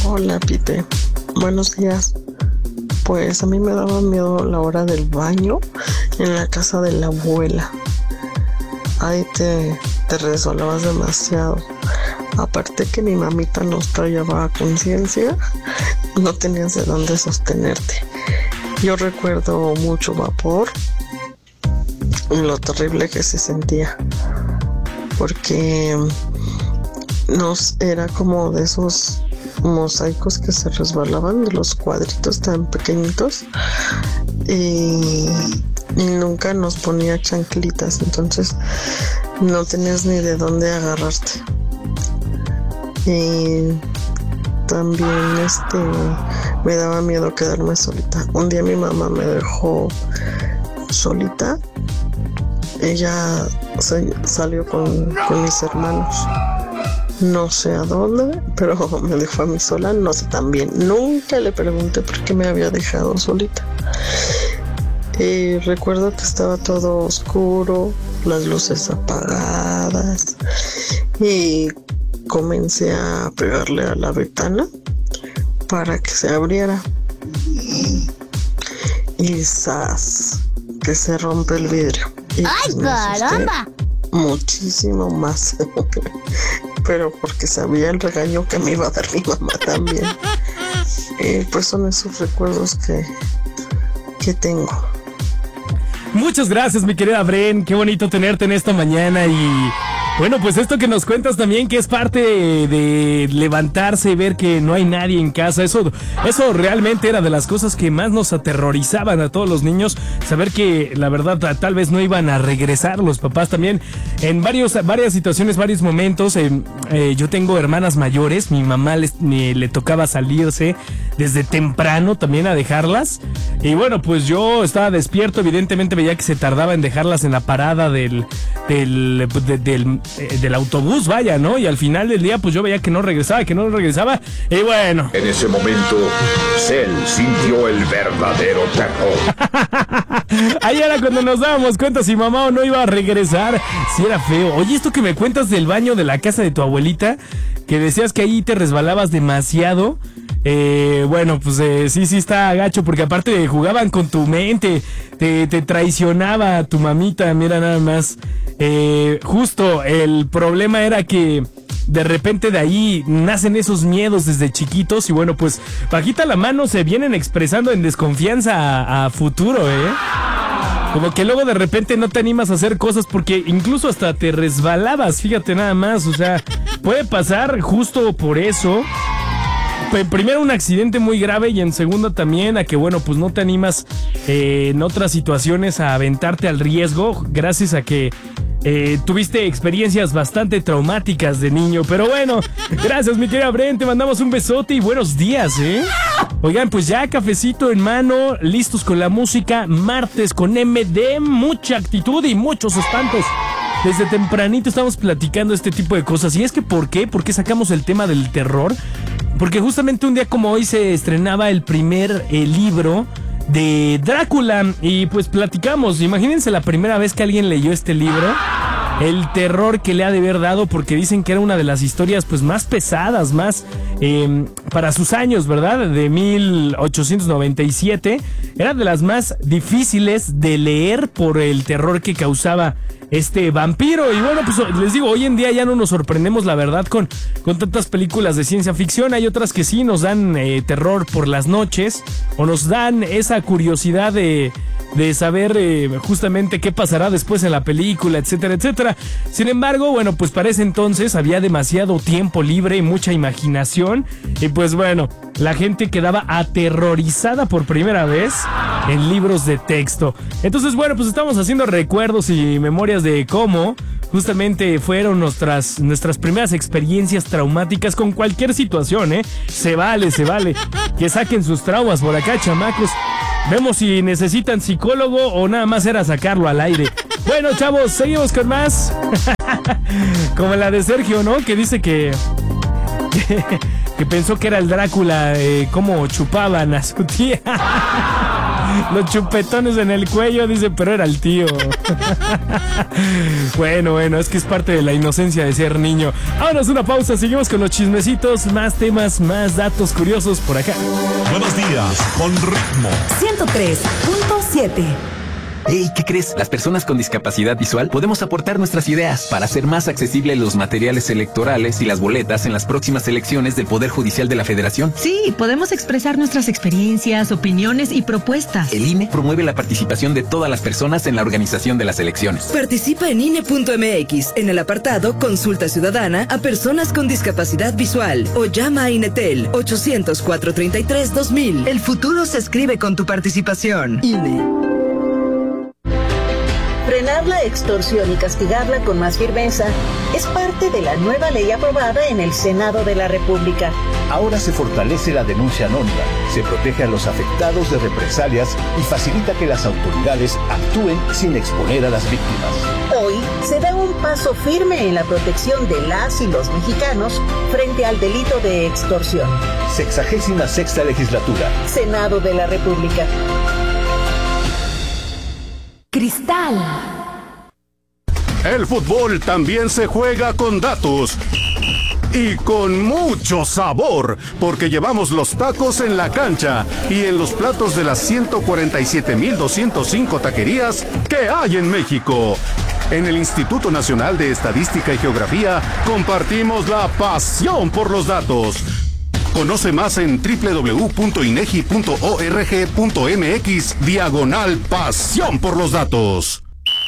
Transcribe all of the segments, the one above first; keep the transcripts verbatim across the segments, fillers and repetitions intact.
Hola, Pite. Buenos días. Pues a mí me daba miedo la hora del baño en la casa de la abuela. Ahí te, te resbalabas demasiado. Aparte que mi mamita no estallaba a conciencia, no tenías de dónde sostenerte. Yo recuerdo mucho vapor y lo terrible que se sentía, porque nos era como de esos mosaicos que se resbalaban, de los cuadritos tan pequeñitos, y, y nunca nos ponía chanclitas, entonces no tenías ni de dónde agarrarte. Y también este me daba miedo quedarme solita. Un día mi mamá me dejó solita. Ella se, salió con, con mis hermanos. No sé a dónde, pero me dejó a mí sola, no sé también. Nunca le pregunté por qué me había dejado solita. Y recuerdo que estaba todo oscuro, las luces apagadas, y comencé a pegarle a la ventana para que se abriera. Y ¡zas! Que se rompe el vidrio. Y ¡ay, pues caramba! Muchísimo más. Pero porque sabía el regaño que me iba a dar mi mamá también. Y pues son esos recuerdos que, que tengo. Muchas gracias, mi querida Bren. Qué bonito tenerte en esta mañana. Y bueno, pues esto que nos cuentas también, que es parte de, de levantarse y ver que no hay nadie en casa, eso, eso realmente era de las cosas que más nos aterrorizaban a todos los niños, saber que la verdad tal vez no iban a regresar los papás. También en varios, varias situaciones, varios momentos, eh, eh, yo tengo hermanas mayores, mi mamá les, me, le tocaba salirse desde temprano también a dejarlas, y bueno, pues yo estaba despierto, evidentemente veía que se tardaba en dejarlas en la parada del, del, de, del del autobús, vaya, ¿no? Y al final del día, pues yo veía que no regresaba, que no regresaba, y bueno. En ese momento, Cell sintió el verdadero terror. Ahí era cuando nos dábamos cuenta si mamá o no iba a regresar, si era feo. Oye, esto que me cuentas del baño de la casa de tu abuelita, que decías que ahí te resbalabas demasiado, eh, bueno, pues eh, sí, sí está gacho, porque aparte jugaban con tu mente, te, te traicionaba tu mamita, mira nada más. Eh, justo el problema era que de repente de ahí nacen esos miedos desde chiquitos, y bueno, pues bajita la mano se vienen expresando en desconfianza a, a futuro, ¿eh? Como que luego de repente no te animas a hacer cosas porque incluso hasta te resbalabas, fíjate nada más, o sea, puede pasar justo por eso. Primero un accidente muy grave, y en segunda también a que bueno, pues no te animas eh, en otras situaciones a aventarte al riesgo, gracias a que eh, tuviste experiencias bastante traumáticas de niño. Pero bueno, gracias mi querida Bren, te mandamos un besote y buenos días, ¿eh? Oigan, pues ya cafecito en mano, listos con la música, martes con M D, mucha actitud y muchos espantos. Desde tempranito estamos platicando este tipo de cosas. Y es que ¿por qué? ¿Por qué sacamos el tema del terror? Porque justamente un día como hoy se estrenaba el primer eh, libro de Drácula, y pues platicamos, imagínense la primera vez que alguien leyó este libro, el terror que le ha de haber dado, porque dicen que era una de las historias pues más pesadas, más eh, para sus años, ¿verdad? De mil ochocientos noventa y siete, era de las más difíciles de leer por el terror que causaba este vampiro. Y bueno, pues les digo, hoy en día ya no nos sorprendemos, la verdad, con, con tantas películas de ciencia ficción. Hay otras que sí nos dan eh, terror por las noches, o nos dan esa curiosidad de, de saber eh, justamente qué pasará después en la película, etcétera, etcétera. Sin embargo, bueno, pues para ese entonces había demasiado tiempo libre y mucha imaginación, y pues bueno, la gente quedaba aterrorizada por primera vez en libros de texto. Entonces, bueno, pues estamos haciendo recuerdos y memorias de cómo justamente fueron nuestras, nuestras primeras experiencias traumáticas con cualquier situación, ¿eh? Se vale, se vale. Que saquen sus traumas por acá, chamacos. Vemos si necesitan psicólogo o nada más era sacarlo al aire. Bueno, chavos, seguimos con más. Como la de Sergio, ¿no? Que dice que... que, que pensó que era el Drácula, eh, cómo chupaban a su tía. Los chupetones en el cuello, dice, pero era el tío. Bueno, bueno, es que es parte de la inocencia de ser niño. Ahora es una pausa, seguimos con los chismecitos, más temas, más datos curiosos por acá. Buenos días, con ritmo. ciento tres punto siete. Hey, ¿qué crees? Las personas con discapacidad visual podemos aportar nuestras ideas para hacer más accesibles los materiales electorales y las boletas en las próximas elecciones del Poder Judicial de la Federación. Sí, podemos expresar nuestras experiencias, opiniones y propuestas. El I N E promueve la participación de todas las personas en la organización de las elecciones. Participa en I N E punto M X en el apartado Consulta Ciudadana a personas con discapacidad visual o llama a INETEL ochocientos, cuatrocientos treinta y tres, dos mil. El futuro se escribe con tu participación. I N E. Frenar la extorsión y castigarla con más firmeza es parte de la nueva ley aprobada en el Senado de la República. Ahora se fortalece la denuncia anónima, se protege a los afectados de represalias y facilita que las autoridades actúen sin exponer a las víctimas. Hoy se da un paso firme en la protección de las y los mexicanos frente al delito de extorsión. Sexagésima sexta legislatura. Senado de la República. Cristal. El fútbol también se juega con datos. Y con mucho sabor, porque llevamos los tacos en la cancha y en los platos de las ciento cuarenta y siete mil doscientos cinco taquerías que hay en México. En el Instituto Nacional de Estadística y Geografía compartimos la pasión por los datos. Conoce más en doble u doble u doble u punto inegi punto org punto mx diagonal pasión por los datos.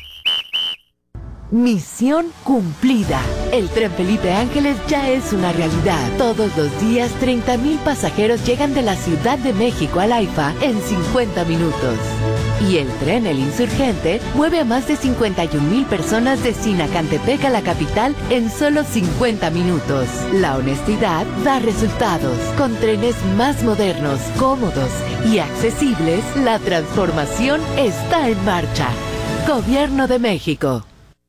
Misión cumplida. El tren Felipe Ángeles ya es una realidad. Todos los días, treinta mil pasajeros llegan de la Ciudad de México al AIFA en cincuenta minutos. Y el tren El Insurgente mueve a más de cincuenta y un mil personas de Sinacantepec a la capital en solo cincuenta minutos. La honestidad da resultados. Con trenes más modernos, cómodos y accesibles, la transformación está en marcha. Gobierno de México.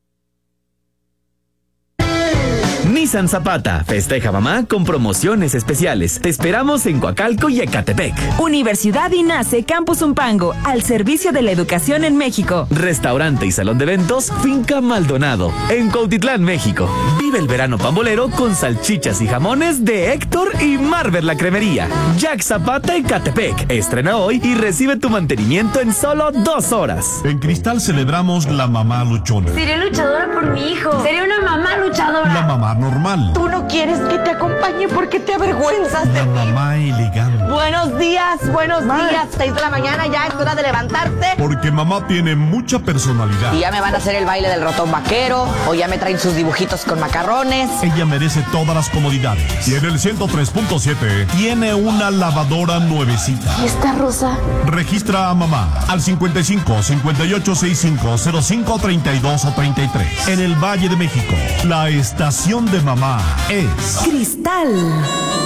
Nissan Zapata festeja mamá con promociones especiales. Te esperamos en Coacalco y Ecatepec. Universidad INACE Campus Umpango, al servicio de la educación en México. Restaurante y salón de eventos Finca Maldonado, en Cuautitlán, México. Vive el verano pambolero con salchichas y jamones de Héctor y Marver la Cremería. Jack Zapata Ecatepec. Estrena hoy y recibe tu mantenimiento en solo dos horas. En Cristal celebramos la mamá luchona. Seré luchadora por mi hijo. Seré una mamá luchadora. La mamá normal. Tú no quieres que te acompañe porque te avergüenzas de La mí. mamá elegante. Buenos días, buenos Ma. días. Seis de la mañana, ya es hora de levantarte. Porque mamá tiene mucha personalidad. Y ya me van a hacer el baile del ratón vaquero, o ya me traen sus dibujitos con macarrones. Ella merece todas las comodidades. Y en el ciento tres punto siete tiene una lavadora nuevecita. ¿Y esta rosa? Registra a mamá al cincuenta y cinco, cincuenta y ocho, sesenta y cinco, cero cinco, treinta y dos o treinta y tres. En el Valle de México, la estación de mamá es Cristal.